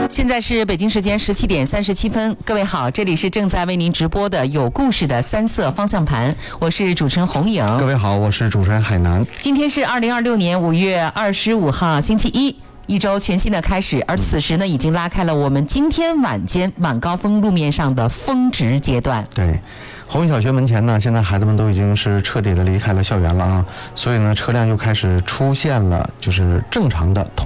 现在是北京时间17:37，各位好，这里是正在为您直播的有故事的三色方向盘，我是主持人洪颖。 各位好，我是主持人海南。 今天是2026年5月25号，星期一。一周全新的开始，而此时呢，已经拉开了我们今天晚间晚高峰路面上的峰值阶段。 对，红运小学门前呢，现在孩子们都已经是彻底的离开了校园了啊，所以呢，车辆又开始出现了就是正常的